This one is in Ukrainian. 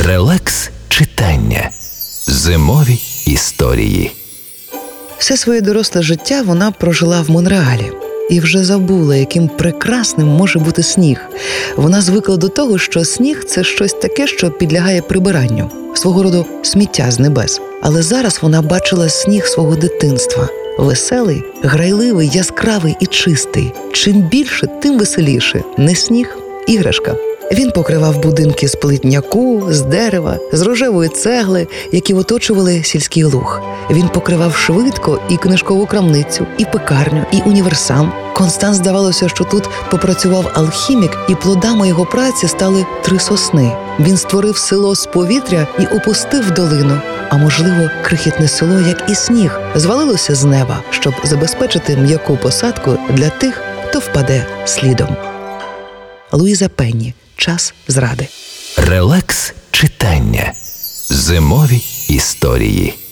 Релакс читання. Зимові історії. Все своє доросле життя вона прожила в Монреалі. І вже забула, яким прекрасним може бути сніг. Вона звикла до того, що сніг – це щось таке, що підлягає прибиранню. Свого роду сміття з небес. Але зараз вона бачила сніг свого дитинства. Веселий, грайливий, яскравий і чистий. Чим більше, тим веселіше. Не сніг – іграшка. Він покривав будинки з плитняку, з дерева, з рожевої цегли, які оточували сільський луг. Він покривав швидко і книжкову крамницю, і пекарню, і універсам. Констанс здавалося, що тут попрацював алхімік, і плодами його праці стали 3 сосни. Він створив село з повітря і опустив долину. А можливо, крихітне село, як і сніг, звалилося з неба, щоб забезпечити м'яку посадку для тих, хто впаде слідом. Луїза Пенні. Час зради. Релакс читання. Зимові історії.